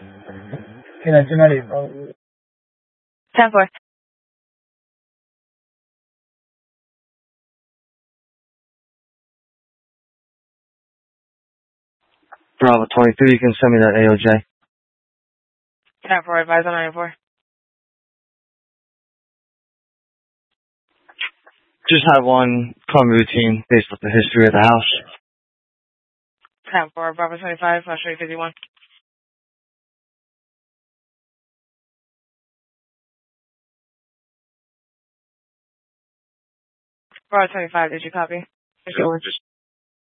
K9 290. 10-4. Bravo 23, you can send me that AOJ. 10-4, advise on 94. Just have one common routine based off the history of the house. 10-4, Bravo 25, flash rate 51. Bravo 25, did you copy? Just